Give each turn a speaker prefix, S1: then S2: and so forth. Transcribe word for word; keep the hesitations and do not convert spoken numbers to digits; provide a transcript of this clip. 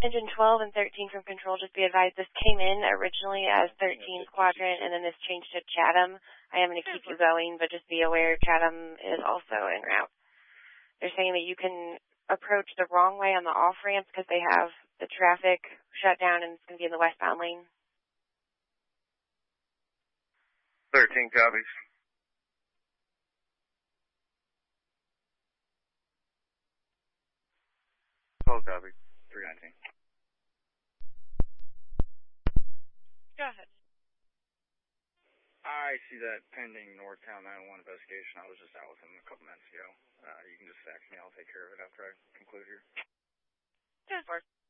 S1: Engine twelve and thirteen from Control, just be advised, this came in originally as thirteen Quadrant, and then this changed to Chatham. I am going to keep you going, but just be aware Chatham is also en route. They're saying that you can approach the wrong way on the off-ramps because they have the traffic shut down and it's going to be in the westbound lane.
S2: thirteen copies. twelve copies. three nineteen.
S1: Go ahead.
S2: I see that pending Northtown nine one one investigation. I was just out with him a couple minutes ago. Uh, you can just fax me. I'll take care of it after I conclude here.
S1: ten four.